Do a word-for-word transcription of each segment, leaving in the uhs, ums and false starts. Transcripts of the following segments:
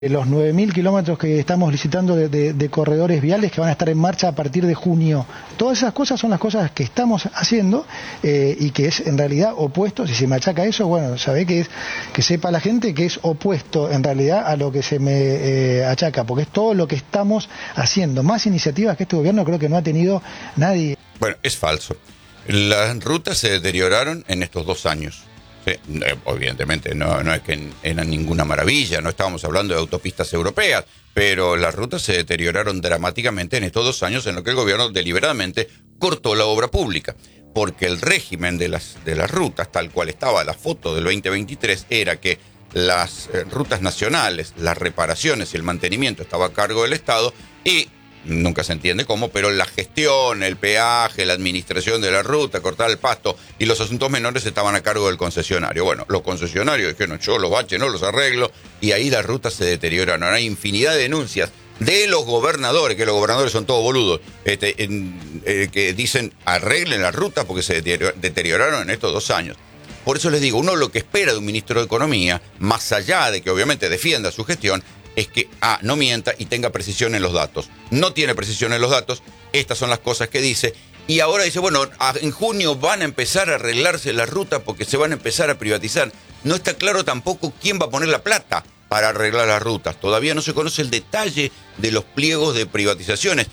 Los nueve mil kilómetros que estamos licitando de, de, de corredores viales que van a estar en marcha a partir de junio. Todas esas cosas son las cosas que estamos haciendo eh, y que es en realidad opuesto. Si se me achaca eso, bueno, sabe que es que sepa la gente que es opuesto en realidad a lo que se me eh, achaca, porque es todo lo que estamos haciendo. Más iniciativas que este gobierno creo que no ha tenido nadie. Bueno, es falso. Las rutas se deterioraron en estos dos años. Sí, evidentemente no, no es que era ninguna maravilla, no estábamos hablando de autopistas europeas, pero las rutas se deterioraron dramáticamente en estos dos años en lo que el gobierno deliberadamente cortó la obra pública, porque el régimen de las, de las rutas, tal cual estaba la foto del veinte veintitrés, era que las eh, rutas nacionales, las reparaciones y el mantenimiento estaba a cargo del Estado y nunca se entiende cómo, pero la gestión, el peaje, la administración de la ruta, cortar el pasto y los asuntos menores estaban a cargo del concesionario. Bueno, los concesionarios dijeron, yo los baches no los arreglo, y ahí las rutas se deterioraron. Hay infinidad de denuncias de los gobernadores, que los gobernadores son todos boludos, este, en, eh, que dicen arreglen las rutas porque se deterioraron en estos dos años. Por eso les digo, uno lo que espera de un ministro de Economía, más allá de que obviamente defienda su gestión, es que A, no mienta y tenga precisión en los datos. No tiene precisión en los datos, estas son las cosas que dice, y ahora dice, bueno, a, en junio van a empezar a arreglarse las rutas porque se van a empezar a privatizar. No está claro tampoco quién va a poner la plata para arreglar las rutas. Todavía no se conoce el detalle de los pliegos de privatizaciones.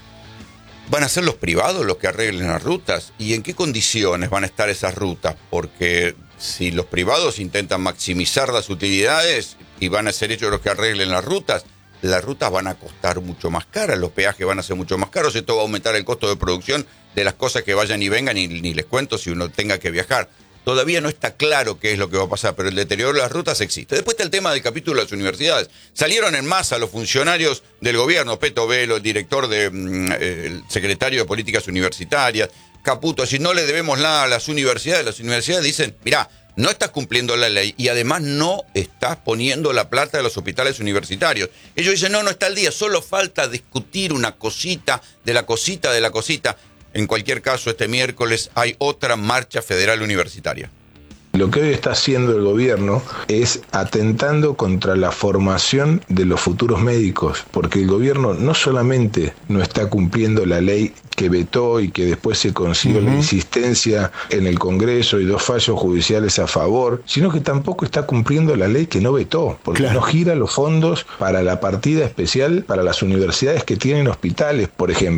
¿Van a ser los privados los que arreglen las rutas? ¿Y en qué condiciones van a estar esas rutas? Porque si los privados intentan maximizar las utilidades y van a ser ellos los que arreglen las rutas, las rutas van a costar mucho más caras, los peajes van a ser mucho más caros, esto va a aumentar el costo de producción de las cosas que vayan y vengan, y ni les cuento si uno tenga que viajar. Todavía no está claro qué es lo que va a pasar, pero el deterioro de las rutas existe. Después está el tema del capítulo de las universidades. Salieron en masa los funcionarios del gobierno, Peto Velo, el director de, mm, el secretario de Políticas Universitarias, Caputo, si no le debemos nada a las universidades, las universidades dicen, mirá, no estás cumpliendo la ley y además no estás poniendo la plata de los hospitales universitarios. Ellos dicen, no, no está al día, solo falta discutir una cosita de la cosita de la cosita. En cualquier caso, este miércoles hay otra marcha federal universitaria. Lo que hoy está haciendo el gobierno es atentando contra la formación de los futuros médicos, porque el gobierno no solamente no está cumpliendo la ley que vetó y que después se consiguió uh-huh. la insistencia en el Congreso y dos fallos judiciales a favor, sino que tampoco está cumpliendo la ley que no vetó, porque claro. no gira los fondos para la partida especial para las universidades que tienen hospitales, por ejemplo.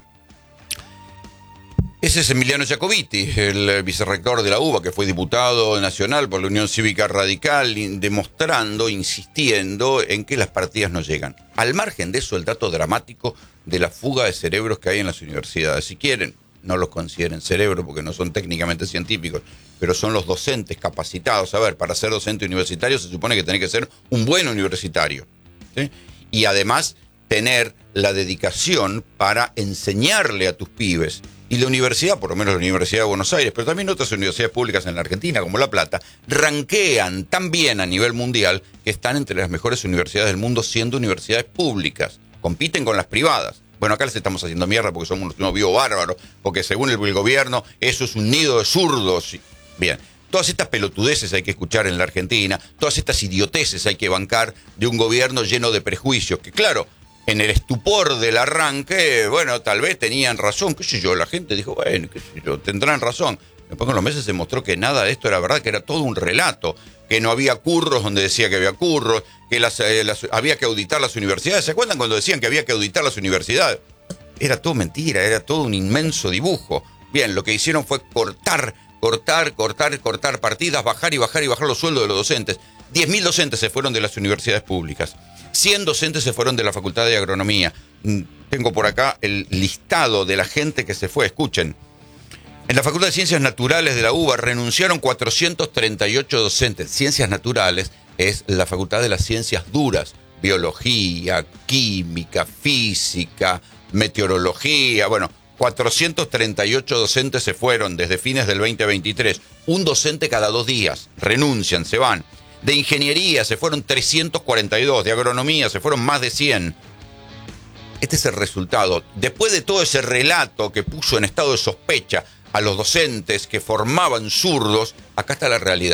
Ese es Emiliano Jacobiti, el vicerrector de la U B A, que fue diputado nacional por la Unión Cívica Radical, demostrando, insistiendo en que las partidas no llegan. Al margen de eso, el dato dramático de la fuga de cerebros que hay en las universidades. Si quieren, no los consideren cerebros porque no son técnicamente científicos, pero son los docentes capacitados. A ver, para ser docente universitario se supone que tenés que ser un buen universitario, ¿sí? Y además tener la dedicación para enseñarle a tus pibes. Y la universidad, por lo menos la Universidad de Buenos Aires, pero también otras universidades públicas en la Argentina, como La Plata, ranquean tan bien a nivel mundial que están entre las mejores universidades del mundo siendo universidades públicas. Compiten con las privadas. Bueno, acá les estamos haciendo mierda porque somos unos vivos bárbaros, porque según el, el gobierno eso es un nido de zurdos. Bien, todas estas pelotudeces hay que escuchar en la Argentina, todas estas idioteces hay que bancar de un gobierno lleno de prejuicios, que claro, en el estupor del arranque, bueno, tal vez tenían razón, qué sé yo, la gente dijo, bueno, qué sé yo, tendrán razón. Después con los meses se mostró que nada de esto era verdad, que era todo un relato, que no había curros donde decía que había curros, que las, eh, las, había que auditar las universidades. ¿Se acuerdan cuando decían que había que auditar las universidades? Era todo mentira, era todo un inmenso dibujo. Bien, lo que hicieron fue cortar, cortar, cortar, cortar partidas, bajar y bajar y bajar los sueldos de los docentes. diez mil docentes se fueron de las universidades públicas. cien docentes se fueron de la Facultad de Agronomía. Tengo por acá el listado de la gente que se fue. Escuchen. En la Facultad de Ciencias Naturales de la U B A renunciaron cuatrocientos treinta y ocho docentes. Ciencias Naturales es la Facultad de las Ciencias Duras. Biología, química, física, meteorología. Bueno, cuatrocientos treinta y ocho docentes se fueron desde fines del veinte veintitrés. Un docente cada dos días. Renuncian, se van. De ingeniería se fueron trescientos cuarenta y dos, de agronomía se fueron más de cien. Este es el resultado. Después de todo ese relato que puso en estado de sospecha a los docentes que formaban zurdos, acá está la realidad.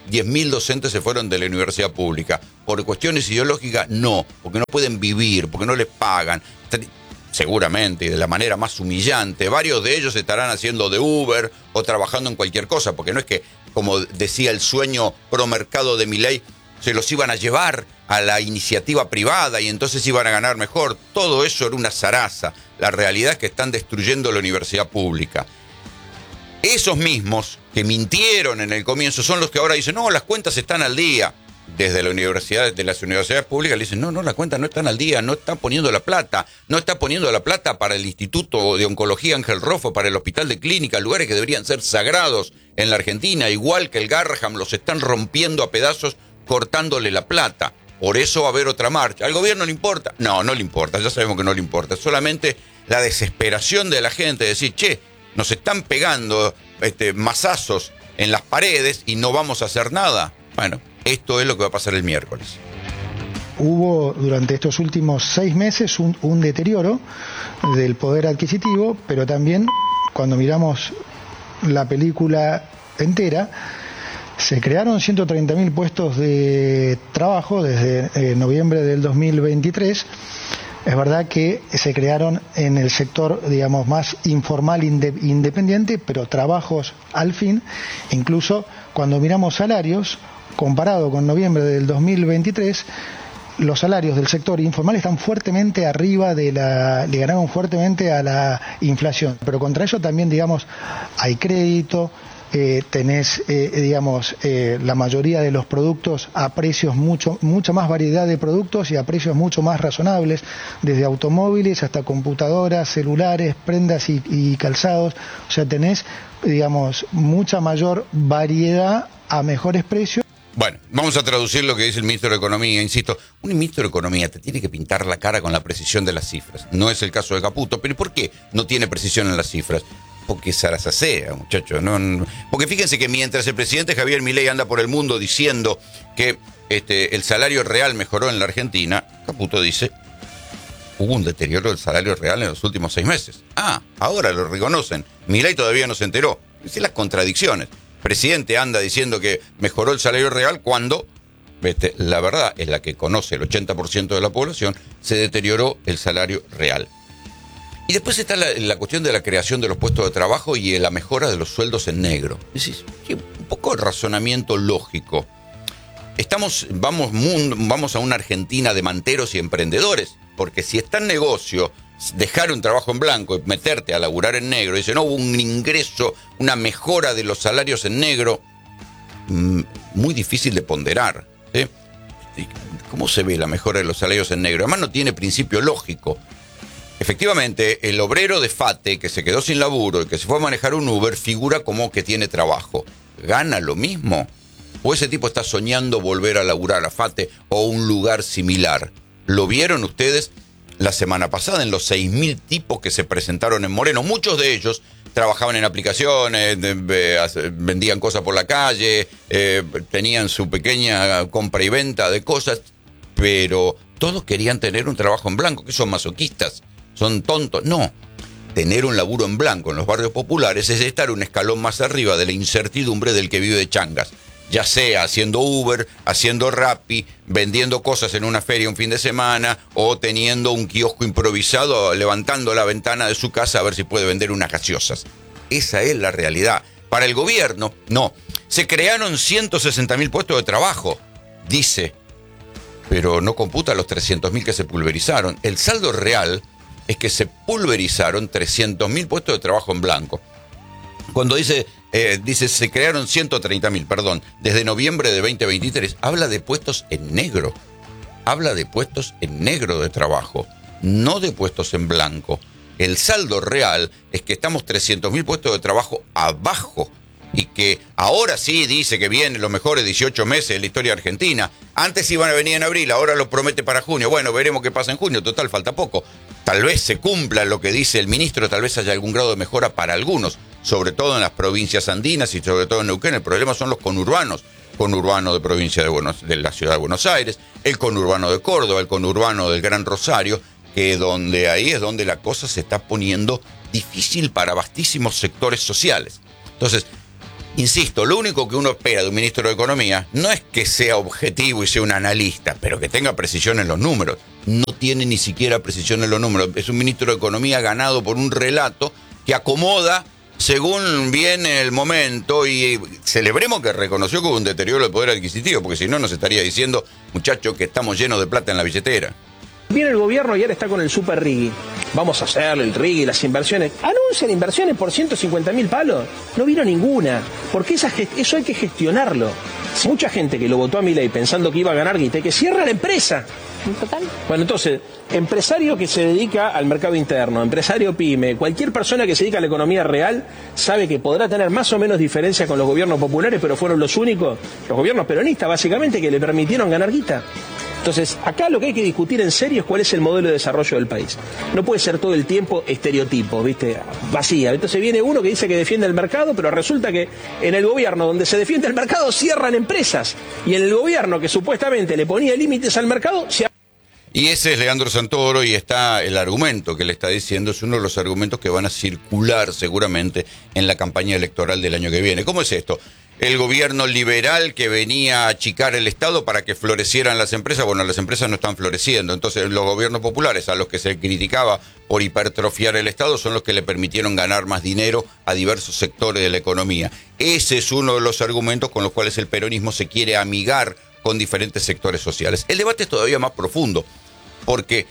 diez mil docentes se fueron de la universidad pública. ¿Por cuestiones ideológicas? No, porque no pueden vivir, porque no les pagan. Seguramente, y de la manera más humillante. Varios de ellos estarán haciendo de Uber o trabajando en cualquier cosa, porque no es que, como decía el sueño pro mercado de Milei, se los iban a llevar a la iniciativa privada y entonces iban a ganar mejor. Todo eso era una zaraza. La realidad es que están destruyendo la universidad pública. Esos mismos que mintieron en el comienzo son los que ahora dicen, no, las cuentas están al día. Desde la universidad, de las universidades públicas le dicen, no, no, las cuentas no están al día, no están poniendo la plata, no está poniendo la plata para el Instituto de Oncología Ángel Rojo, para el Hospital de Clínica, lugares que deberían ser sagrados en la Argentina, igual que el Garraham, los están rompiendo a pedazos, cortándole la plata. Por eso va a haber otra marcha. ¿Al gobierno le importa? No, no le importa, ya sabemos que no le importa. Solamente la desesperación de la gente de decir, che, nos están pegando este, mazazos en las paredes y no vamos a hacer nada. Bueno, esto es lo que va a pasar el miércoles. Hubo durante estos últimos seis meses un, un deterioro del poder adquisitivo, pero también cuando miramos la película entera, se crearon ciento treinta mil puestos de trabajo desde eh, noviembre del dos mil veintitrés. Es verdad que se crearon en el sector, digamos, más informal, inde, independiente, pero trabajos al fin. Incluso cuando miramos salarios, comparado con noviembre del dos mil veintitrés, los salarios del sector informal están fuertemente arriba de la, le ganaron fuertemente a la inflación. Pero contra eso también, digamos, hay crédito, eh, tenés, eh, digamos, eh, la mayoría de los productos a precios mucho, mucha más variedad de productos y a precios mucho más razonables, desde automóviles hasta computadoras, celulares, prendas y, y calzados. O sea, tenés, digamos, mucha mayor variedad a mejores precios. Bueno, vamos a traducir lo que dice el ministro de Economía. Insisto, un ministro de Economía te tiene que pintar la cara con la precisión de las cifras. No es el caso de Caputo, pero ¿por qué no tiene precisión en las cifras? Porque zarasasea, muchachos. No, no. Porque fíjense que mientras el presidente Javier Milei anda por el mundo diciendo que este, el salario real mejoró en la Argentina, Caputo dice, hubo un deterioro del salario real en los últimos seis meses. Ah, ahora lo reconocen. Milei todavía no se enteró. Es las contradicciones. El presidente anda diciendo que mejoró el salario real cuando, este, la verdad es la que conoce el ochenta por ciento de la población, se deterioró el salario real. Y después está la, la cuestión de la creación de los puestos de trabajo y la mejora de los sueldos en negro. Es decir, un poco de razonamiento lógico. Estamos, vamos, vamos a una Argentina de manteros y emprendedores, porque si está en negocio dejar un trabajo en blanco y meterte a laburar en negro, y dice, no, hubo un ingreso, una mejora de los salarios en negro, mmm, muy difícil de ponderar, ¿sí? ¿Cómo se ve la mejora de los salarios en negro? Además no tiene principio lógico. Efectivamente, el obrero de Fate que se quedó sin laburo y que se fue a manejar un Uber figura como que tiene trabajo. ¿Gana lo mismo? ¿O ese tipo está soñando volver a laburar a Fate o un lugar similar? ¿Lo vieron ustedes la semana pasada en los seis mil tipos que se presentaron en Moreno? Muchos de ellos trabajaban en aplicaciones, vendían cosas por la calle, eh, tenían su pequeña compra y venta de cosas, pero todos querían tener un trabajo en blanco. ¿Que son masoquistas? ¿Son tontos? No. Tener un laburo en blanco en los barrios populares es estar un escalón más arriba de la incertidumbre del que vive de changas. Ya sea haciendo Uber, haciendo Rappi, vendiendo cosas en una feria un fin de semana o teniendo un kiosco improvisado, levantando la ventana de su casa a ver si puede vender unas gaseosas. Esa es la realidad. Para el gobierno, no. Se crearon ciento sesenta mil puestos de trabajo, dice, pero no computa los trescientos mil que se pulverizaron. El saldo real es que se pulverizaron trescientos mil puestos de trabajo en blanco. Cuando dice, eh, dice se crearon ciento treinta mil, perdón, desde noviembre de veinte veintitrés, habla de puestos en negro. Habla de puestos en negro de trabajo, no de puestos en blanco. El saldo real es que estamos trescientos mil puestos de trabajo abajo y que ahora sí dice que vienen los mejores dieciocho meses de la historia argentina. Antes iban a venir en abril, ahora los promete para junio. Bueno, veremos qué pasa en junio, total, falta poco. Tal vez se cumpla lo que dice el ministro, tal vez haya algún grado de mejora para algunos, sobre todo en las provincias andinas y sobre todo en Neuquén. El problema son los conurbanos, conurbano de provincia de, Buenos, de la ciudad de Buenos Aires, el conurbano de Córdoba, el conurbano del Gran Rosario, que donde ahí es donde la cosa se está poniendo difícil para vastísimos sectores sociales. Entonces, Insisto, lo único que uno espera de un ministro de Economía no es que sea objetivo y sea un analista, pero que tenga precisión en los números. No tiene ni siquiera precisión en los números. Es un ministro de Economía ganado por un relato que acomoda según viene el momento, y celebremos que reconoció que hubo un deterioro del poder adquisitivo, porque si no nos estaría diciendo, muchachos, que estamos llenos de plata en la billetera. Viene el gobierno y ahora está con el super rigui. Vamos a hacerle el rigui, las inversiones. Anuncian inversiones por ciento cincuenta mil palos. No vino ninguna. Porque esa eso hay que gestionarlo. Si mucha gente que lo votó a Milei pensando que iba a ganar guita, que cierra la empresa. Total. Bueno, entonces, empresario que se dedica al mercado interno, empresario pyme, cualquier persona que se dedica a la economía real, sabe que podrá tener más o menos diferencia con los gobiernos populares, pero fueron los únicos, los gobiernos peronistas básicamente, que le permitieron ganar guita. Entonces, acá lo que hay que discutir en serio es cuál es el modelo de desarrollo del país. No puede ser todo el tiempo estereotipo, ¿viste? Vacía. Entonces viene uno que dice que defiende el mercado, pero resulta que en el gobierno donde se defiende el mercado cierran empresas. Y en el gobierno que supuestamente le ponía límites al mercado, se... Y ese es Leandro Santoro, y está el argumento que le está diciendo, es uno de los argumentos que van a circular seguramente en la campaña electoral del año que viene. ¿Cómo es esto? El gobierno liberal que venía a achicar el Estado para que florecieran las empresas, bueno, las empresas no están floreciendo, entonces los gobiernos populares a los que se criticaba por hipertrofiar el Estado son los que le permitieron ganar más dinero a diversos sectores de la economía. Ese es uno de los argumentos con los cuales el peronismo se quiere amigar con diferentes sectores sociales. El debate es todavía más profundo, porque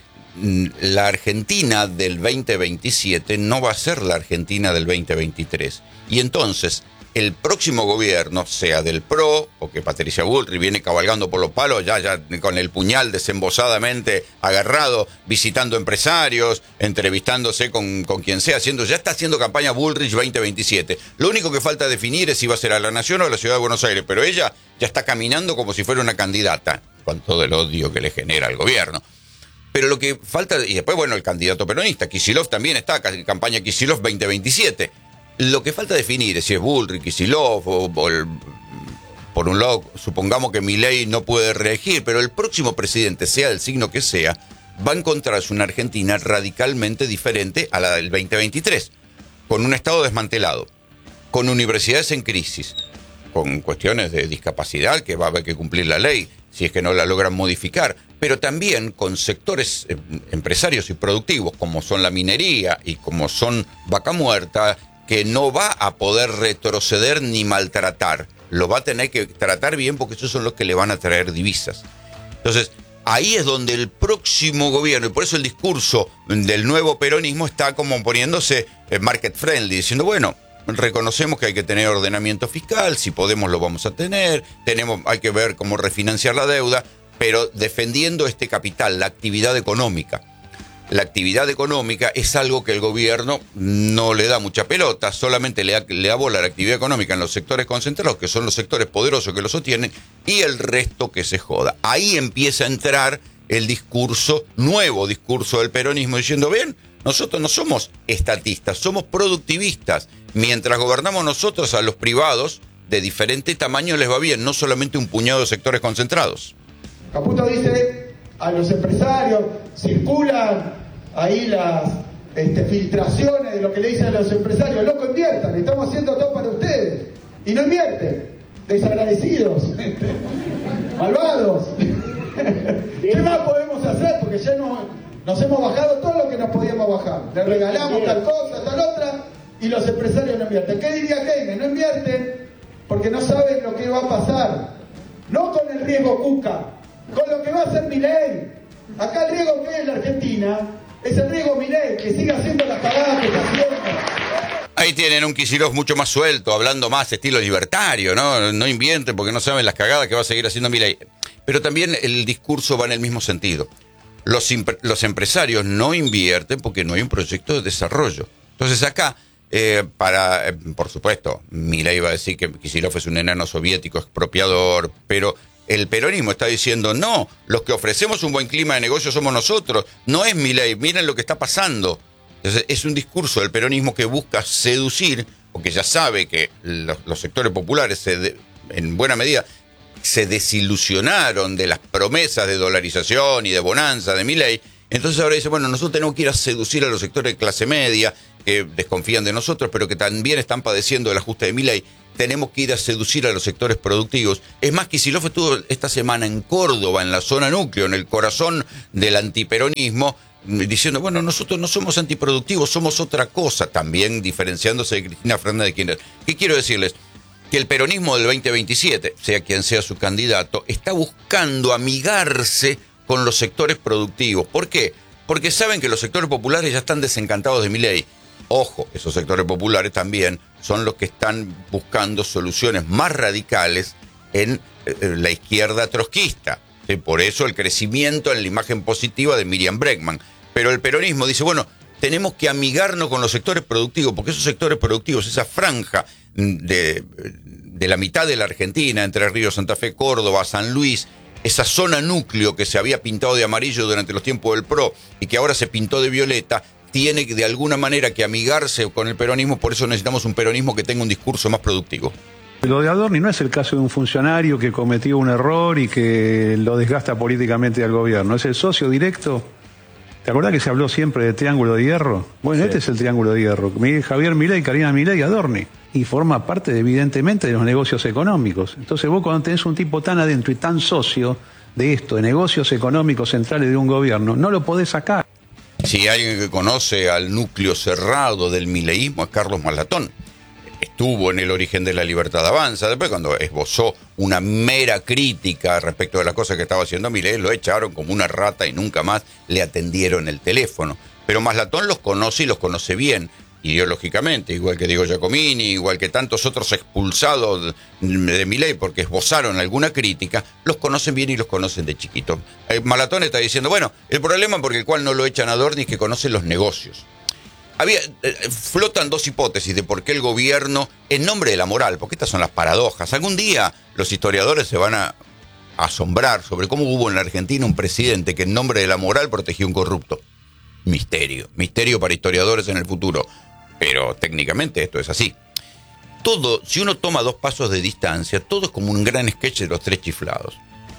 la Argentina del veinte veintisiete no va a ser la Argentina del veinte veintitrés. Y entonces, el próximo gobierno, sea del P R O, porque Patricia Bullrich viene cabalgando por los palos, ya, ya con el puñal desembosadamente agarrado, visitando empresarios, entrevistándose con, con quien sea, haciendo, ya está haciendo campaña Bullrich veinte veintisiete. Lo único que falta definir es si va a ser a la Nación o a la Ciudad de Buenos Aires, pero ella ya está caminando como si fuera una candidata, con todo el odio que le genera al gobierno. Pero lo que falta, y después, bueno, el candidato peronista, Kicillof también está, campaña Kicillof veinte veintisiete. Lo que falta definir es si es Bullrich, Kicillof, o, o el, por un lado, supongamos que Milei no puede reelegir, pero el próximo presidente, sea del signo que sea, va a encontrarse una Argentina radicalmente diferente a la del veinte veintitrés, con un Estado desmantelado, con universidades en crisis, con cuestiones de discapacidad que va a haber que cumplir la ley, si es que no la logran modificar, pero también con sectores eh, empresarios y productivos, como son la minería y como son Vaca Muerta, que no va a poder retroceder ni maltratar. Lo va a tener que tratar bien porque esos son los que le van a traer divisas. Entonces, ahí es donde el próximo gobierno, y por eso el discurso del nuevo peronismo está como poniéndose market friendly, diciendo, bueno, reconocemos que hay que tener ordenamiento fiscal, si podemos lo vamos a tener, tenemos, hay que ver cómo refinanciar la deuda, pero defendiendo este capital, la actividad económica. La actividad económica es algo que el gobierno no le da mucha pelota, solamente le da, le da bola a la actividad económica en los sectores concentrados, que son los sectores poderosos que lo sostienen, y el resto que se joda. Ahí empieza a entrar el discurso, nuevo discurso del peronismo, diciendo, bien, nosotros no somos estatistas, somos productivistas. Mientras gobernamos nosotros, a los privados de diferente tamaño les va bien, no solamente un puñado de sectores concentrados. Caputo dice, a los empresarios circulan ahí las este, filtraciones de lo que le dicen a los empresarios, loco, inviertan, estamos haciendo todo para ustedes, y no invierten, desagradecidos, malvados. ¿Qué más podemos hacer? Porque ya no, nos hemos bajado todo lo que nos podíamos bajar, le regalamos tal cosa, tal otra, y los empresarios no invierten. ¿Qué diría Keynes? No invierten porque no saben lo que va a pasar, no con el riesgo Cuca, con lo que va a hacer Milei. Acá el riesgo que es la Argentina es el riesgo Milei, que siga haciendo las cagadas que está haciendo. Ahí tienen un Kicillof mucho más suelto, hablando más estilo libertario, ¿no? No invierten porque no saben las cagadas que va a seguir haciendo Milei. Pero también el discurso va en el mismo sentido. Los, los empresarios no invierten porque no hay un proyecto de desarrollo. Entonces acá, eh, para, eh, por supuesto, Milei va a decir que Kicillof es un enano soviético expropiador, pero el peronismo está diciendo, no, los que ofrecemos un buen clima de negocio somos nosotros, no es Milei, miren lo que está pasando. Entonces, es un discurso del peronismo que busca seducir, porque ya sabe que los, los sectores populares, se de, en buena medida, se desilusionaron de las promesas de dolarización y de bonanza de Milei. Entonces ahora dice, bueno, nosotros tenemos que ir a seducir a los sectores de clase media, que desconfían de nosotros, pero que también están padeciendo el ajuste de Milei. tenemos que ir a seducir a los sectores productivos. Es más, Kicillof estuvo esta semana en Córdoba, en la zona núcleo, en el corazón del antiperonismo, diciendo, bueno, nosotros no somos antiproductivos, somos otra cosa, también diferenciándose de Cristina Fernández de Kirchner. ¿Qué quiero decirles? Que el peronismo del veinte veintisiete, sea quien sea su candidato, está buscando amigarse con los sectores productivos. ¿Por qué? Porque saben que los sectores populares ya están desencantados de Milei. Ojo, esos sectores populares también son los que están buscando soluciones más radicales en eh, la izquierda trotskista. ¿Sí? Por eso el crecimiento en la imagen positiva de Miriam Bregman. Pero el peronismo dice, bueno, tenemos que amigarnos con los sectores productivos, porque esos sectores productivos, esa franja de, de la mitad de la Argentina, Entre Ríos, Santa Fe, Córdoba, San Luis, esa zona núcleo que se había pintado de amarillo durante los tiempos del P R O y que ahora se pintó de violeta, tiene de alguna manera que amigarse con el peronismo, por eso necesitamos un peronismo que tenga un discurso más productivo. Lo de Adorni no es el caso de un funcionario que cometió un error y que lo desgasta políticamente al gobierno, es el socio directo. ¿Te acordás que se habló siempre de triángulo de hierro? Bueno, sí. Este es el triángulo de hierro. Javier Milei, Karina Milei y Adorni. Y forma parte, evidentemente, de los negocios económicos. Entonces vos cuando tenés un tipo tan adentro y tan socio de esto, de negocios económicos centrales de un gobierno, no lo podés sacar. Si alguien que conoce al núcleo cerrado del mileísmo es Carlos Malatón. Estuvo en el origen de la Libertad Avanza. Después, cuando esbozó una mera crítica respecto de las cosas que estaba haciendo Milei, lo echaron como una rata y nunca más le atendieron el teléfono. Pero Malatón los conoce y los conoce bien, ideológicamente, igual que Diego Giacomini, igual que tantos otros expulsados de Milei porque esbozaron alguna crítica, los conocen bien y los conocen de chiquito. Eh, Malatón está diciendo, bueno, el problema por el cual no lo echan a Adorni es que conoce los negocios. Había, eh, flotan dos hipótesis de por qué el gobierno, en nombre de la moral, porque estas son las paradojas, algún día los historiadores se van a asombrar sobre cómo hubo en la Argentina un presidente que en nombre de la moral protegió a un corrupto. Misterio, misterio para historiadores en el futuro, pero técnicamente esto es así. Todo, si uno toma dos pasos de distancia, todo es como un gran sketch de los tres chiflados.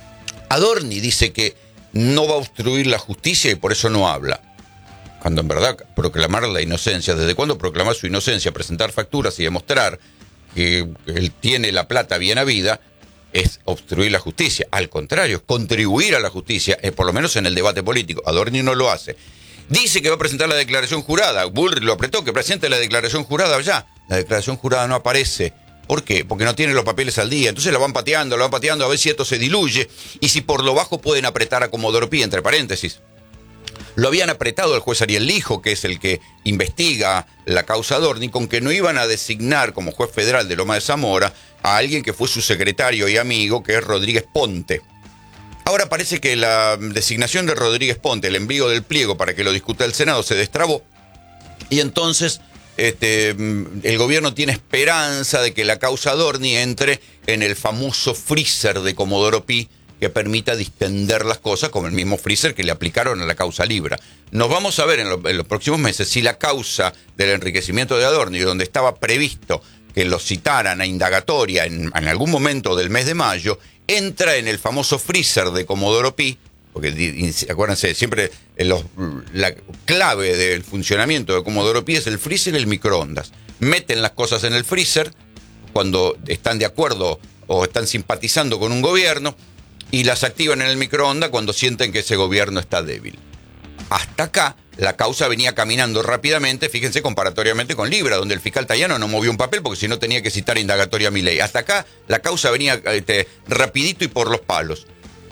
Adorni dice que no va a obstruir la justicia y por eso no habla. Cuando en verdad proclamar la inocencia, ¿desde cuándo proclamar su inocencia? Presentar facturas y demostrar que él tiene la plata bien habida es obstruir la justicia. Al contrario, contribuir a la justicia, eh, por lo menos en el debate político. Adorni no lo hace. Dice que va a presentar la declaración jurada. Bullrich lo apretó, que presente la declaración jurada ya. La declaración jurada no aparece. ¿Por qué? Porque no tiene los papeles al día. Entonces la van pateando, la van pateando a ver si esto se diluye. Y si por lo bajo pueden apretar a Comodoro Pi, entre paréntesis. Lo habían apretado el juez Ariel Lijo, que es el que investiga la causa Adorni, con que no iban a designar como juez federal de Loma de Zamora a alguien que fue su secretario y amigo, que es Rodríguez Ponte. Ahora parece que la designación de Rodríguez Ponte, el envío del pliego para que lo discuta el Senado, se destrabó. Y entonces este, el gobierno tiene esperanza de que la causa Adorni entre en el famoso freezer de Comodoro Pi, que permita distender las cosas, como el mismo freezer que le aplicaron a la causa Libra. Nos vamos a ver en, lo, en los próximos meses si la causa del enriquecimiento de Adorni, donde estaba previsto que lo citaran a indagatoria en, en algún momento del mes de mayo, entra en el famoso freezer de Comodoro Pi, porque acuérdense, siempre los, la clave del funcionamiento de Comodoro Pi es el freezer y el microondas. Meten las cosas en el freezer cuando están de acuerdo o están simpatizando con un gobierno, y las activan en el microondas cuando sienten que ese gobierno está débil. Hasta acá, la causa venía caminando rápidamente, fíjense, comparatoriamente con Libra, donde el fiscal Tayano no movió un papel porque si no tenía que citar indagatoria a Milei. Hasta acá, la causa venía este, rapidito y por los palos.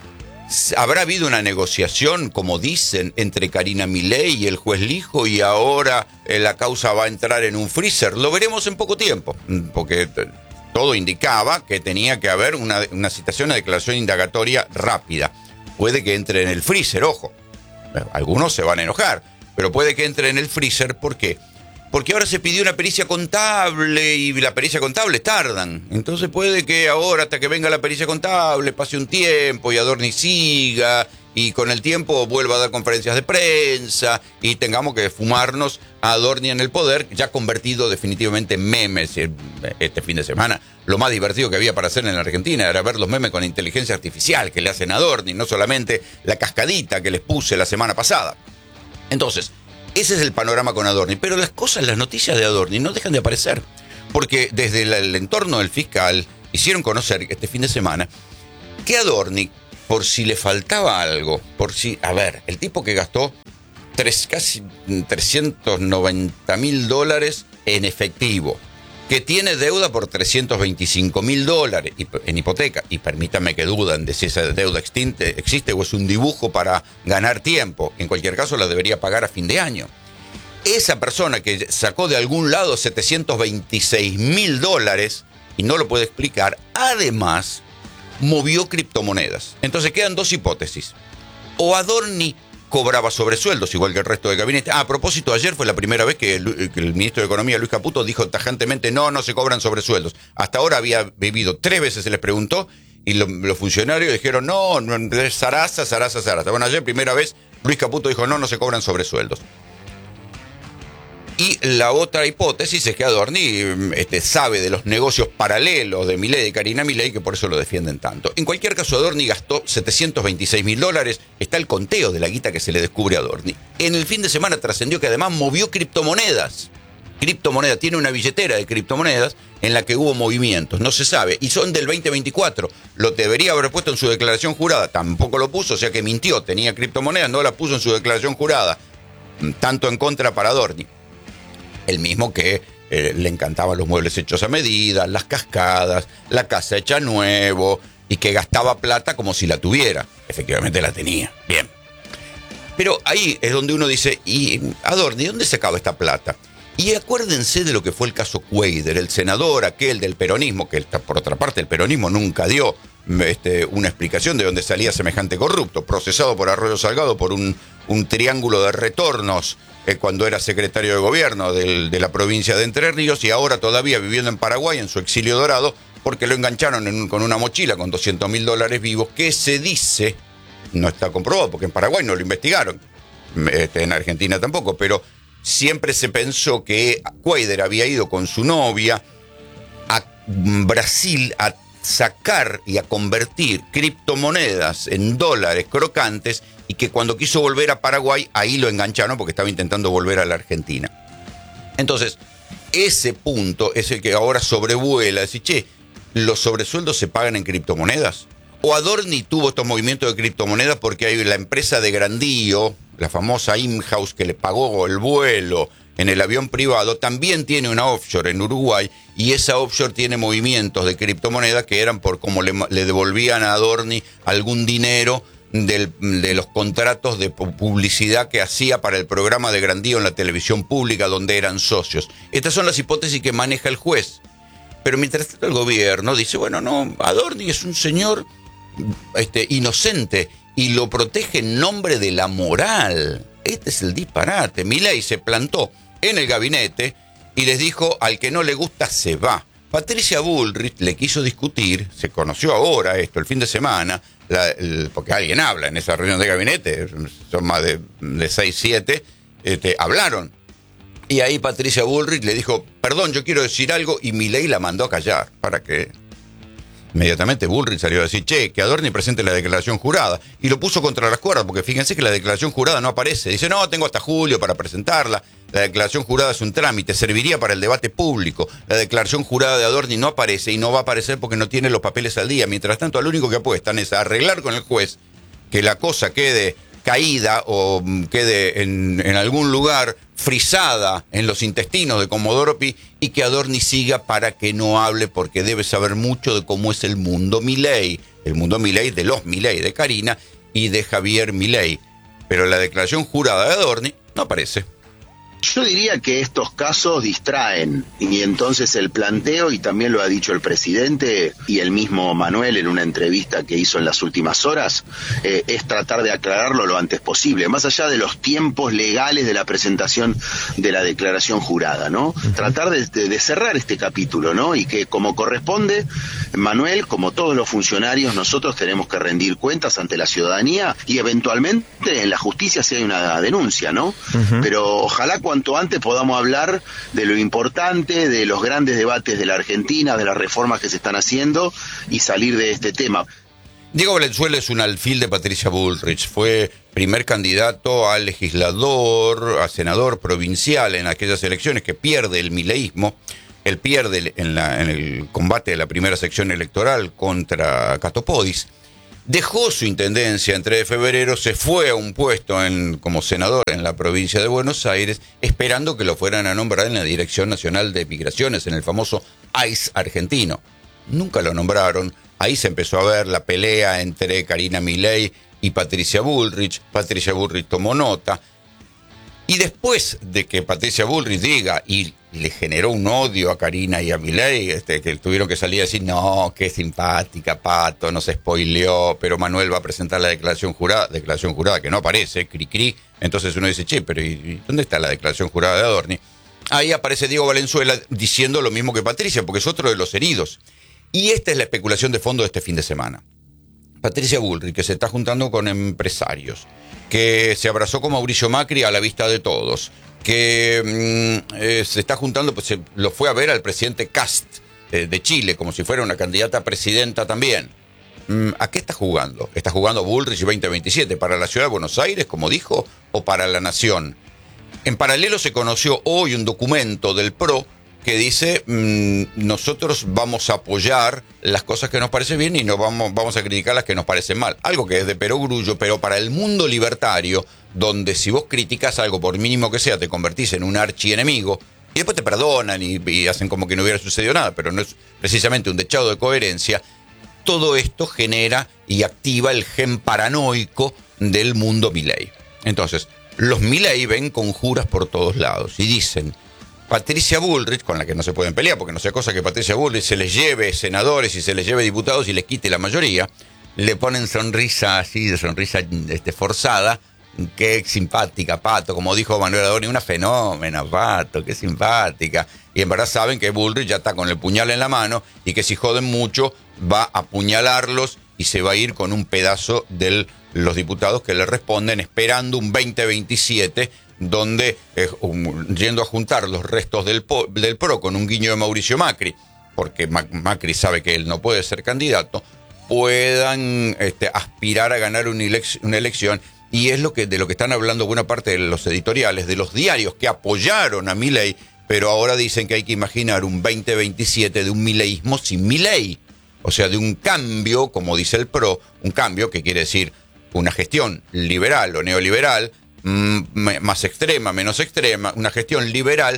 ¿Habrá habido una negociación, como dicen, entre Karina Milei y el juez Lijo y ahora eh, la causa va a entrar en un freezer? Lo veremos en poco tiempo, porque todo indicaba que tenía que haber una, una citación, una declaración indagatoria rápida. Puede que entre en el freezer, ojo. Algunos se van a enojar, pero puede que entre en el freezer. ¿Por qué? Porque ahora se pidió una pericia contable y la pericia contable tardan. Entonces puede que ahora, hasta que venga la pericia contable, pase un tiempo y Adorni siga y con el tiempo vuelva a dar conferencias de prensa y tengamos que fumarnos a Adorni en el poder, ya convertido definitivamente en memes. Este fin de semana lo más divertido que había para hacer en la Argentina era ver los memes con inteligencia artificial que le hacen a Adorni, no solamente la cascadita que les puse la semana pasada. Entonces, ese es el panorama con Adorni, pero las cosas, las noticias de Adorni no dejan de aparecer. porque desde el, el entorno del fiscal hicieron conocer este fin de semana que Adorni, por si le faltaba algo, por si, a ver, el tipo que gastó tres, casi trescientos noventa mil dólares en efectivo, que tiene deuda por trescientos veinticinco mil dólares en hipoteca, y permítanme que duden de si esa deuda existe, existe o es un dibujo para ganar tiempo, en cualquier caso la debería pagar a fin de año. Esa persona que sacó de algún lado setecientos veintiséis mil dólares y no lo puede explicar, además movió criptomonedas. Entonces quedan dos hipótesis. O Adorni cobraba sobresueldos, igual que el resto del gabinete. Ah, a propósito, ayer fue la primera vez que el, que el ministro de Economía, Luis Caputo, dijo tajantemente, no, no se cobran sobresueldos. Hasta ahora había vivido, tres veces se les preguntó, y lo, los funcionarios dijeron, no, no, es zaraza, zaraza, zaraza. Bueno, ayer, primera vez, Luis Caputo dijo, no, no se cobran sobresueldos. Y la otra hipótesis es que Adorni este, sabe de los negocios paralelos de Milei, de Karina Milei, que por eso lo defienden tanto. En cualquier caso, Adorni gastó setecientos veintiséis mil dólares. Está el conteo de la guita que se le descubre a Adorni. En el fin de semana trascendió que además movió criptomonedas. Criptomonedas, tiene una billetera de criptomonedas en la que hubo movimientos, no se sabe. Y son del veinte veinticuatro. Lo debería haber puesto en su declaración jurada. Tampoco lo puso, o sea que mintió. Tenía criptomonedas, no la puso en su declaración jurada. Tanto en contra para Adorni. El mismo que eh, le encantaban los muebles hechos a medida, las cascadas, la casa hecha nuevo, y que gastaba plata como si la tuviera. Efectivamente la tenía. Bien. Pero ahí es donde uno dice, ¿y Adorni, dónde sacaba esta plata? Y acuérdense de lo que fue el caso Cuadra, el senador aquel del peronismo, que por otra parte el peronismo nunca dio este, una explicación de dónde salía semejante corrupto, procesado por Arroyo Salgado por un, un triángulo de retornos eh, cuando era secretario de gobierno del, de la provincia de Entre Ríos, y ahora todavía viviendo en Paraguay en su exilio dorado, porque lo engancharon en un, con una mochila con doscientos mil dólares vivos, que se dice, no está comprobado, porque en Paraguay no lo investigaron, este, en Argentina tampoco, pero siempre se pensó que Cuadra había ido con su novia a Brasil a sacar y a convertir criptomonedas en dólares crocantes, y que cuando quiso volver a Paraguay, ahí lo engancharon porque estaba intentando volver a la Argentina. Entonces, ese punto es el que ahora sobrevuela, decir, che, ¿los sobresueldos se pagan en criptomonedas? O Adorni tuvo estos movimientos de criptomonedas porque hay la empresa de Grandío, la famosa Imhouse, que le pagó el vuelo en el avión privado, también tiene una offshore en Uruguay, y esa offshore tiene movimientos de criptomonedas que eran por como le, le devolvían a Adorni algún dinero del, de los contratos de publicidad que hacía para el programa de Grandío en la televisión pública, donde eran socios. Estas son las hipótesis que maneja el juez. Pero mientras tanto el gobierno dice, bueno, no, Adorni es un señor este, inocente, y lo protege en nombre de la moral. Este es el disparate. Milei se plantó en el gabinete y les dijo, al que no le gusta se va. Patricia Bullrich le quiso discutir, se conoció ahora esto, el fin de semana, la, el, porque alguien habla en esa reunión de gabinete, son más de, de seis, siete, este, hablaron. Y ahí Patricia Bullrich le dijo, perdón, yo quiero decir algo, y Milei la mandó a callar, para que... Inmediatamente Bullrich salió a decir, che, que Adorni presente la declaración jurada, y lo puso contra las cuerdas, porque fíjense que la declaración jurada no aparece. Dice, no, tengo hasta julio para presentarla. La declaración jurada es un trámite, serviría para el debate público. La declaración jurada de Adorni no aparece, y no va a aparecer porque no tiene los papeles al día. Mientras tanto, al único que apuestan es a arreglar con el juez que la cosa quede caída o quede en, en algún lugar frisada en los intestinos de Comodoro Pi, y que Adorni siga para que no hable, porque debe saber mucho de cómo es el mundo Milei, el mundo Milei de los Milei, de Karina y de Javier Milei. Pero la declaración jurada de Adorni no aparece. Yo diría que estos casos distraen, y entonces el planteo, y también lo ha dicho el presidente y el mismo Manuel en una entrevista que hizo en las últimas horas, eh, es tratar de aclararlo lo antes posible, más allá de los tiempos legales de la presentación de la declaración jurada, ¿no? Uh-huh. Tratar de, de, de cerrar este capítulo, ¿no? Y que, como corresponde, Manuel, como todos los funcionarios, nosotros tenemos que rendir cuentas ante la ciudadanía, y eventualmente en la justicia si hay una denuncia, ¿no? Uh-huh. Pero ojalá cuanto antes podamos hablar de lo importante, de los grandes debates de la Argentina, de las reformas que se están haciendo, y salir de este tema. Diego Valenzuela es un alfil de Patricia Bullrich, fue primer candidato a legislador, a senador provincial en aquellas elecciones que pierde el mileísmo, él pierde en, la, en el combate de la primera sección electoral contra Catopodis, dejó su intendencia en tres de febrero, se fue a un puesto en, como senador en la provincia de Buenos Aires, esperando que lo fueran a nombrar en la Dirección Nacional de Migraciones, en el famoso A I S argentino. Nunca lo nombraron. Ahí se empezó a ver la pelea entre Karina Milei y Patricia Bullrich. Patricia Bullrich tomó nota. Y después de que Patricia Bullrich diga, y le generó un odio a Karina y a Milei, este, que tuvieron que salir a decir, no, qué simpática, Pato, nos spoileó, pero Manuel va a presentar la declaración jurada, declaración jurada que no aparece, cri cri. Entonces uno dice, che, pero ¿y dónde está la declaración jurada de Adorni? Ahí aparece Diego Valenzuela diciendo lo mismo que Patricia, porque es otro de los heridos. Y esta es la especulación de fondo de este fin de semana. Patricia Bullrich, que se está juntando con empresarios, que se abrazó con Mauricio Macri a la vista de todos, que mmm, eh, se está juntando, pues se lo fue a ver al presidente Kast eh, de Chile, como si fuera una candidata a presidenta también. Mm, ¿A qué está jugando? ¿Está jugando Bullrich veinte veintisiete para la ciudad de Buenos Aires, como dijo, o para la nación? En paralelo se conoció hoy un documento del P R O que dice, mmm, nosotros vamos a apoyar las cosas que nos parecen bien y no vamos, vamos a criticar las que nos parecen mal. Algo que es de perogrullo, pero para el mundo libertario, donde si vos criticás algo, por mínimo que sea, te convertís en un archienemigo, y después te perdonan y, y hacen como que no hubiera sucedido nada, pero no es precisamente un dechado de coherencia, todo esto genera y activa el gen paranoico del mundo Milei. Entonces, los Milei ven conjuras por todos lados y dicen, Patricia Bullrich, con la que no se pueden pelear, porque no sea cosa que Patricia Bullrich se les lleve senadores y se les lleve diputados y les quite la mayoría, le ponen sonrisa así, de sonrisa este, forzada, qué simpática, Pato, como dijo Manuel Adorni, una fenómena, Pato, qué simpática. Y en verdad saben que Bullrich ya está con el puñal en la mano y que si joden mucho va a apuñalarlos y se va a ir con un pedazo de los diputados que le responden, esperando un veinte veintisiete donde, eh, um, yendo a juntar los restos del, po, del P R O con un guiño de Mauricio Macri, porque Mac, Macri sabe que él no puede ser candidato, puedan este, aspirar a ganar una, elec una elección. Y es lo que, de lo que están hablando buena parte de los editoriales, de los diarios que apoyaron a Milei, pero ahora dicen que hay que imaginar un veinte veintisiete de un mileísmo sin Milei. O sea, de un cambio, como dice el P R O, un cambio que quiere decir una gestión liberal o neoliberal, más extrema, menos extrema, una gestión liberal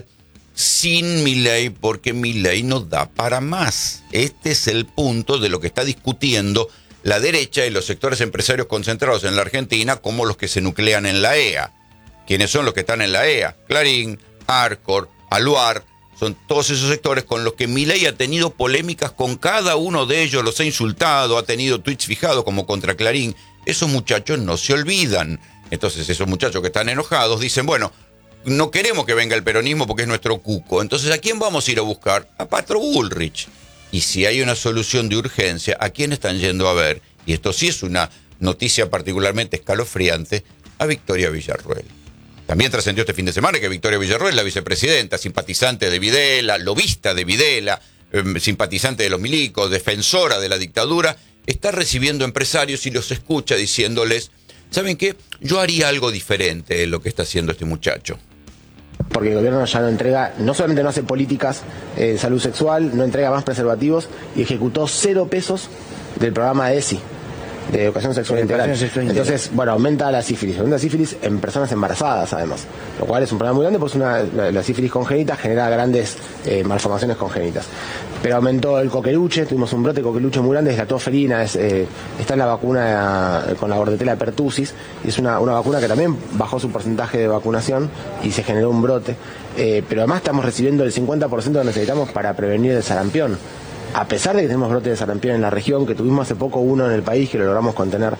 sin Milei, porque Milei no da para más. Este es el punto de lo que está discutiendo la derecha y los sectores empresarios concentrados en la Argentina, como los que se nuclean en la E A. ¿Quiénes son los que están en la E A? Clarín, Arcor, Aluar, son todos esos sectores con los que Milei ha tenido polémicas con cada uno de ellos, los ha insultado, ha tenido tweets fijados como contra Clarín. Esos muchachos no se olvidan. Entonces esos muchachos que están enojados dicen, bueno, no queremos que venga el peronismo porque es nuestro cuco. Entonces, ¿a quién vamos a ir a buscar? A Patro Bullrich. Y si hay una solución de urgencia, ¿a quién están yendo a ver? Y esto sí es una noticia particularmente escalofriante, a Victoria Villarruel. También trascendió este fin de semana que Victoria Villarruel, la vicepresidenta, simpatizante de Videla, lobista de Videla, eh, simpatizante de los milicos, defensora de la dictadura, está recibiendo empresarios y los escucha diciéndoles, ¿saben qué? Yo haría algo diferente de lo que está haciendo este muchacho. Porque el gobierno ya no entrega, no solamente no hace políticas eh, de salud sexual, no entrega más preservativos y ejecutó cero pesos del programa de E S I, de educación sexual integral. Entonces, bueno, aumenta la sífilis. Aumenta la sífilis en personas embarazadas, además. Lo cual es un problema muy grande, porque una, la, la sífilis congénita genera grandes eh, malformaciones congénitas. Pero aumentó el coqueluche, tuvimos un brote de coqueluche muy grande, es la toferina, es, eh, está en la vacuna eh, con la bordetela de pertussis, y es una, una vacuna que también bajó su porcentaje de vacunación y se generó un brote. Eh, pero además estamos recibiendo el cincuenta por ciento que necesitamos para prevenir el sarampión. A pesar de que tenemos brotes de sarampión en la región, que tuvimos hace poco uno en el país, que lo logramos contener.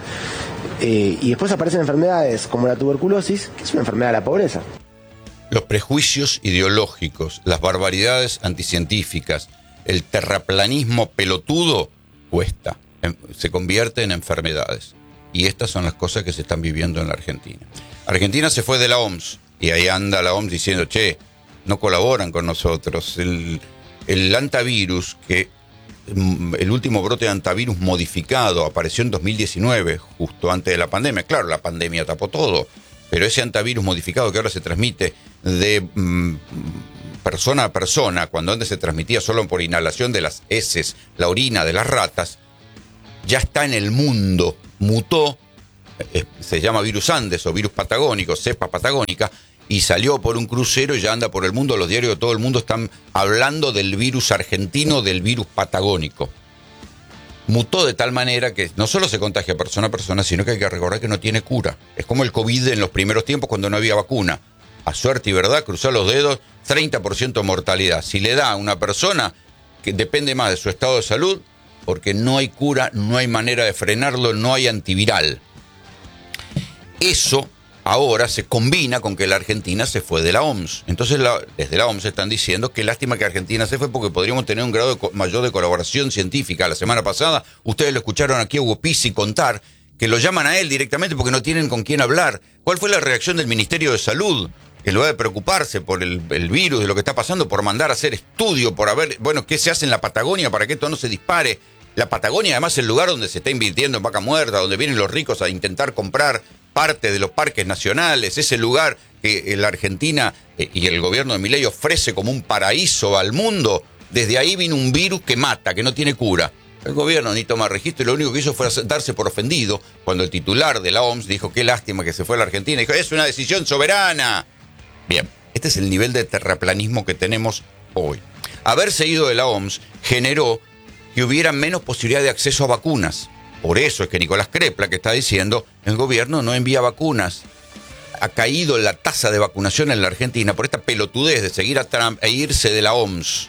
Eh, y después aparecen enfermedades como la tuberculosis, que es una enfermedad de la pobreza. Los prejuicios ideológicos, las barbaridades anticientíficas, el terraplanismo pelotudo cuesta, se convierte en enfermedades. Y estas son las cosas que se están viviendo en la Argentina. Argentina se fue de la O M S y ahí anda la O M S diciendo, che, no colaboran con nosotros. El, el antivirus, que el último brote de antivirus modificado apareció en dos mil diecinueve, justo antes de la pandemia. Claro, la pandemia tapó todo, pero ese antivirus modificado que ahora se transmite de... Mm, persona a persona, cuando antes se transmitía solo por inhalación de las heces, la orina de las ratas, ya está en el mundo, mutó, eh, se llama virus Andes o virus patagónico, cepa patagónica, y salió por un crucero y ya anda por el mundo. Los diarios de todo el mundo están hablando del virus argentino, del virus patagónico. Mutó de tal manera que no solo se contagia persona a persona, sino que hay que recordar que no tiene cura. Es como el COVID en los primeros tiempos cuando no había vacuna. A suerte y verdad, cruzar los dedos, treinta por ciento de mortalidad. Si le da a una persona, que depende más de su estado de salud, porque no hay cura, no hay manera de frenarlo, no hay antiviral. Eso ahora se combina con que la Argentina se fue de la O M S. Entonces, la, desde la O M S están diciendo que lástima que Argentina se fue porque podríamos tener un grado de co- mayor de colaboración científica. La semana pasada, ustedes lo escucharon aquí a Hugo Pizzi contar que lo llaman a él directamente porque no tienen con quién hablar. ¿Cuál fue la reacción del Ministerio de Salud? En lugar de preocuparse por el, el virus, de lo que está pasando, por mandar a hacer estudio, por ver, bueno, qué se hace en la Patagonia para que esto no se dispare. La Patagonia, además, es el lugar donde se está invirtiendo en vaca muerta, donde vienen los ricos a intentar comprar parte de los parques nacionales, ese lugar que la Argentina eh, y el gobierno de Milei ofrece como un paraíso al mundo. Desde ahí vino un virus que mata, que no tiene cura. El gobierno ni toma registro y lo único que hizo fue darse por ofendido cuando el titular de la O M S dijo qué lástima que se fue a la Argentina. Dijo, es una decisión soberana. Bien, este es el nivel de terraplanismo que tenemos hoy. Haberse ido de la O M S generó que hubiera menos posibilidad de acceso a vacunas. Por eso es que Nicolás Crepla, que está diciendo, el gobierno no envía vacunas. Ha caído la tasa de vacunación en la Argentina por esta pelotudez de seguir a Trump e irse de la O M S.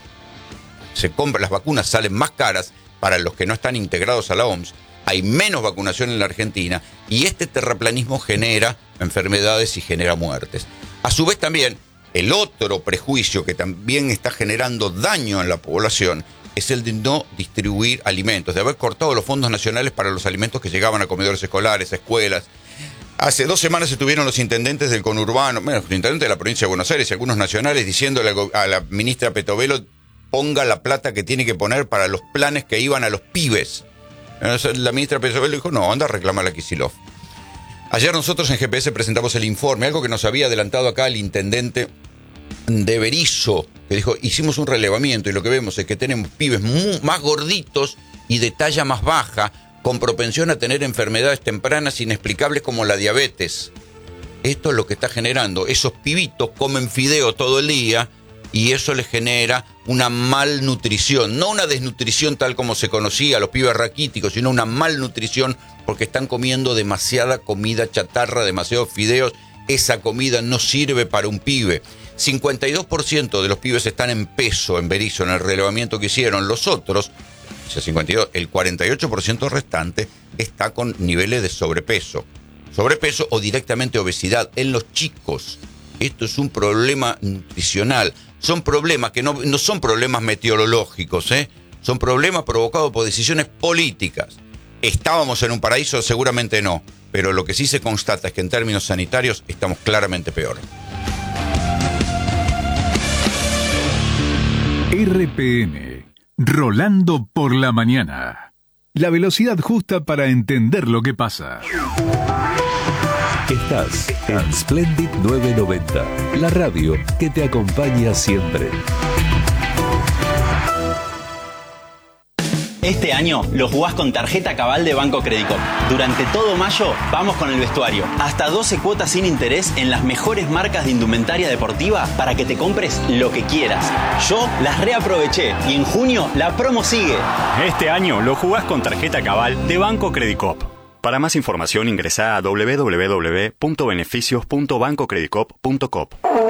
Se compran, las vacunas salen más caras para los que no están integrados a la O M S. Hay menos vacunación en la Argentina y este terraplanismo genera enfermedades y genera muertes. A su vez también, el otro prejuicio que también está generando daño en la población es el de no distribuir alimentos, de haber cortado los fondos nacionales para los alimentos que llegaban a comedores escolares, a escuelas. Hace dos semanas estuvieron los intendentes del conurbano, bueno, los intendentes de la provincia de Buenos Aires y algunos nacionales diciéndole a la ministra Petovelo ponga la plata que tiene que poner para los planes que iban a los pibes. La ministra Petovelo dijo, no, anda a reclamar a Kicillof. Ayer nosotros en G P S presentamos el informe, algo que nos había adelantado acá el intendente de Berizo, que dijo, hicimos un relevamiento y lo que vemos es que tenemos pibes muy, más gorditos y de talla más baja, con propensión a tener enfermedades tempranas inexplicables como la diabetes. Esto es lo que está generando. Esos pibitos comen fideo todo el día y eso les genera una malnutrición. No una desnutrición tal como se conocía a los pibes raquíticos, sino una malnutrición porque están comiendo demasiada comida chatarra, demasiados fideos. Esa comida no sirve para un pibe. cincuenta y dos por ciento de los pibes están en peso en Berizo, en el relevamiento que hicieron. Los otros, o sea, cincuenta y dos, el cuarenta y ocho por ciento restante está con niveles de sobrepeso. Sobrepeso o directamente obesidad en los chicos. Esto es un problema nutricional. Son problemas que no, no son problemas meteorológicos, ¿eh? Son problemas provocados por decisiones políticas. ¿Estábamos en un paraíso? Seguramente no. Pero lo que sí se constata es que en términos sanitarios estamos claramente peor. R P M, Rolando por la mañana. La velocidad justa para entender lo que pasa. Estás en Splendid novecientos noventa, la radio que te acompaña siempre. Este año lo jugás con tarjeta Cabal de Banco Credicop. Durante todo mayo vamos con el vestuario. Hasta doce cuotas sin interés en las mejores marcas de indumentaria deportiva para que te compres lo que quieras. Yo las reaproveché y en junio la promo sigue. Este año lo jugás con tarjeta Cabal de Banco Credicop. Para más información ingresá a doble u doble u doble u punto beneficios punto banco credicop punto com.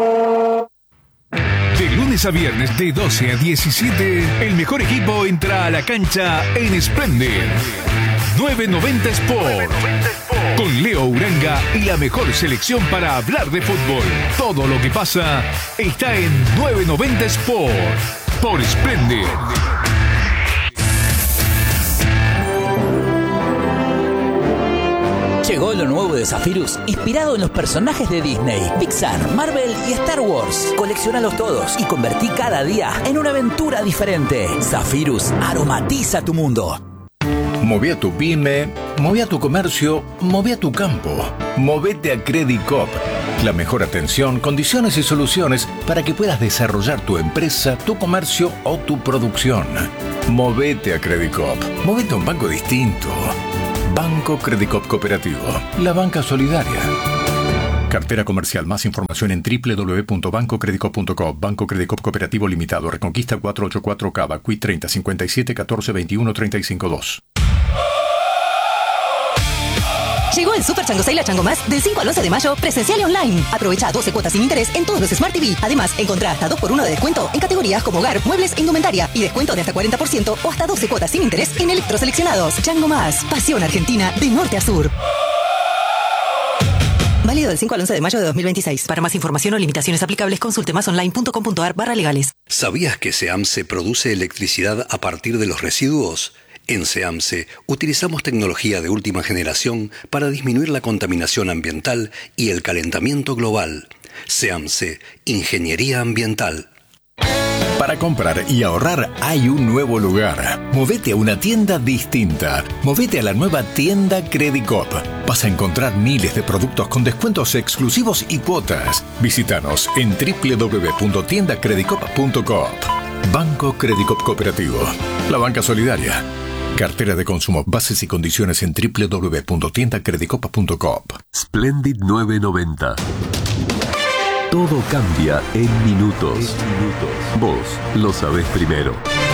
De lunes a viernes de doce a diecisiete, el mejor equipo entra a la cancha en Splendid novecientos noventa Sport. Con Leo Uranga y la mejor selección para hablar de fútbol. Todo lo que pasa está en novecientos noventa Sport por Splendid. Llegó lo nuevo de Zephyrus, inspirado en los personajes de Disney, Pixar, Marvel y Star Wars. Coleccionalos todos y convertí cada día en una aventura diferente. Zephyrus aromatiza tu mundo. Moví a tu pyme, moví a tu comercio, moví a tu campo. Movete a Credicop. La mejor atención, condiciones y soluciones para que puedas desarrollar tu empresa, tu comercio o tu producción. Movete a Credicop. Movete a un banco distinto. Banco Credicop Cooperativo. La banca solidaria. Cartera comercial. Más información en doble u doble u doble u punto banco credicop punto com. Banco Credicop Cooperativo Limitado. Reconquista cuatrocientos ochenta y cuatro Cava. Q I treinta cincuenta y siete catorce veintiuno treinta y cinco dos. Llegó el Super Chango Sale a Chango Más del cinco al once de mayo, presencial y online. Aprovecha doce cuotas sin interés en todos los Smart T V. Además, encontrá hasta dos por uno de descuento en categorías como hogar, muebles e indumentaria. Y descuento de hasta cuarenta por ciento o hasta doce cuotas sin interés en electroseleccionados. Chango Más. Pasión argentina de norte a sur. Válido del cinco al once de mayo de dos mil veintiséis. Para más información o limitaciones aplicables, consulte masonline punto com punto ar barra legales. ¿Sabías que SEAMSE produce electricidad a partir de los residuos? En SEAMSE utilizamos tecnología de última generación para disminuir la contaminación ambiental y el calentamiento global. SEAMSE, Ingeniería Ambiental. Para comprar y ahorrar hay un nuevo lugar. Movete a una tienda distinta. Movete a la nueva tienda Credicop. Vas a encontrar miles de productos con descuentos exclusivos y cuotas. Visítanos en doble u doble u doble u punto tienda credicop punto com. Banco Credicop Cooperativo. La banca solidaria. Cartera de consumo. Bases y condiciones en doble u doble u doble u punto tienda credicop punto com. Splendid nueve noventa. Todo cambia en minutos. Vos lo sabés primero.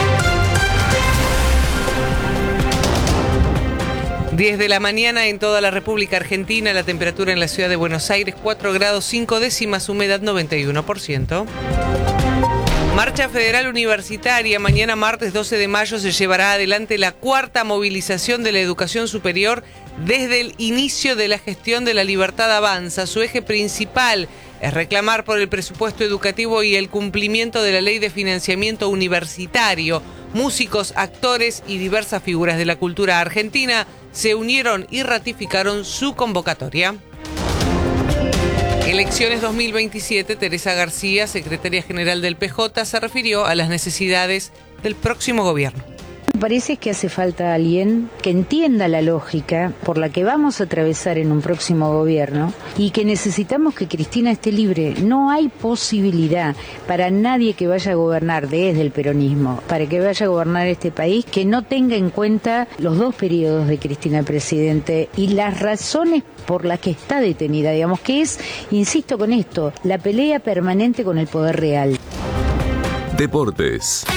diez de la mañana en toda la República Argentina. La temperatura en la ciudad de Buenos Aires, cuatro grados cinco décimas, humedad noventa y uno por ciento. Marcha Federal Universitaria. Mañana martes doce de mayo se llevará adelante la cuarta movilización de la educación superior desde el inicio de la gestión de La Libertad Avanza. Su eje principal es reclamar por el presupuesto educativo y el cumplimiento de la ley de financiamiento universitario. Músicos, actores y diversas figuras de la cultura argentina se unieron y ratificaron su convocatoria. Elecciones dos mil veintisiete, Teresa García, secretaria general del P J, se refirió a las necesidades del próximo gobierno. Me parece que hace falta alguien que entienda la lógica por la que vamos a atravesar en un próximo gobierno y que necesitamos que Cristina esté libre. No hay posibilidad para nadie que vaya a gobernar desde el peronismo, para que vaya a gobernar este país, que no tenga en cuenta los dos periodos de Cristina Presidente y las razones por las que está detenida, digamos, que es, insisto con esto, la pelea permanente con el poder real. Deportes.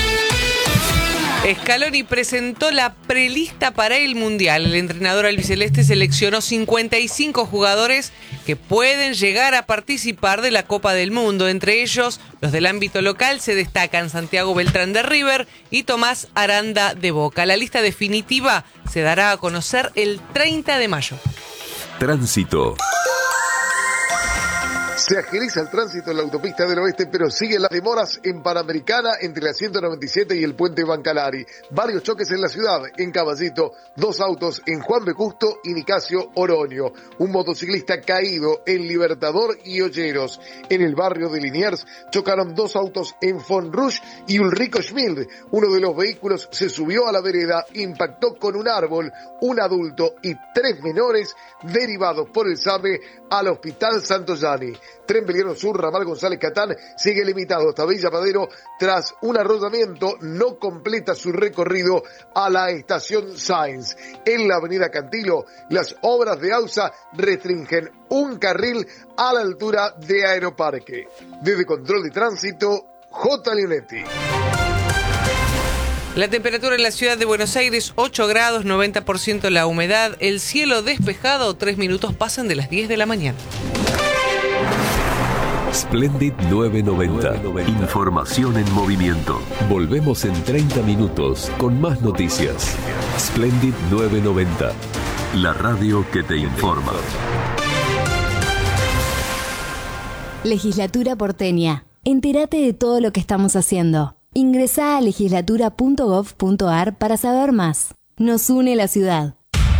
Scaloni presentó la prelista para el Mundial. El entrenador albiceleste seleccionó cincuenta y cinco jugadores que pueden llegar a participar de la Copa del Mundo. Entre ellos, los del ámbito local se destacan Santiago Beltrán de River y Tomás Aranda de Boca. La lista definitiva se dará a conocer el treinta de mayo. Tránsito. Se agiliza el tránsito en la autopista del oeste, pero siguen las demoras en Panamericana entre la ciento noventa y siete y el puente Bancalari. Varios choques en la ciudad, en Caballito, dos autos en Juan B. Justo y Nicasio Oroño. Un motociclista caído en Libertador y Olleros. En el barrio de Liniers chocaron dos autos en Fonrush y Ulrico Schmild. Uno de los vehículos se subió a la vereda, impactó con un árbol, un adulto y tres menores derivados por el SAME al Hospital Santoyani. Tren Belgrano Sur, ramal González Catán, sigue limitado hasta Villa Padero tras un arrollamiento, no completa su recorrido a la estación Sáenz. En la avenida Cantilo, las obras de AUSA restringen un carril a la altura de Aeroparque. Desde Control de Tránsito, J. Leonetti. La temperatura en la ciudad de Buenos Aires, ocho grados, noventa por ciento la humedad, el cielo despejado, tres minutos pasan de las diez de la mañana. Splendid nueve noventa. Información en movimiento. Volvemos en treinta minutos con más noticias. Splendid nueve noventa. La radio que te informa. Legislatura porteña. Entérate de todo lo que estamos haciendo. Ingresá a legislatura punto gov punto ar para saber más. Nos une la ciudad.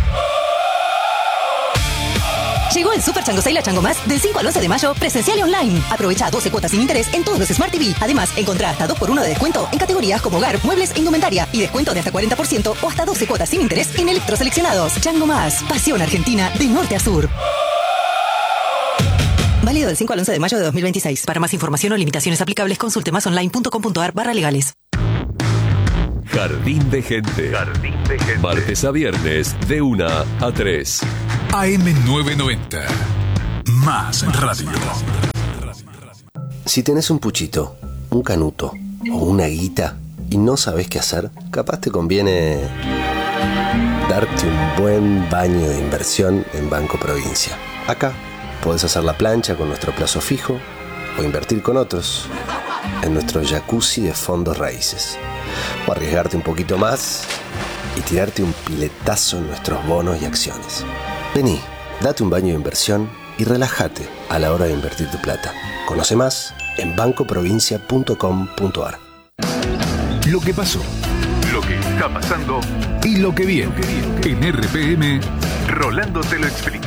Llegó el Super Chango Sale a Chango Más del cinco al once de mayo, presencial y online. Aprovecha doce cuotas sin interés en todos los Smart T V. Además, encontrá hasta dos por uno de descuento en categorías como hogar, muebles e indumentaria. Y descuento de hasta cuarenta por ciento o hasta doce cuotas sin interés en electroseleccionados. Chango Más, pasión argentina de norte a sur. Válido del cinco al once de mayo de dos mil veintiséis. Para más información o limitaciones aplicables, consulte masonline.com.ar barra legales. Jardín de Gente. Jardín de Gente. Martes a viernes de una a tres. A M novecientos noventa. Más radio. Si tenés un puchito, un canuto o una guita y no sabés qué hacer, capaz te conviene darte un buen baño de inversión en Banco Provincia. Acá podés hacer la plancha con nuestro plazo fijo o invertir con otros en nuestro jacuzzi de fondos raíces. O arriesgarte un poquito más y tirarte un piletazo en nuestros bonos y acciones. Vení, date un baño de inversión y relájate a la hora de invertir tu plata. Conoce más en banco provincia punto com punto ar. Lo que pasó, lo que está pasando y lo que viene. En R P M, Rolando te lo explica.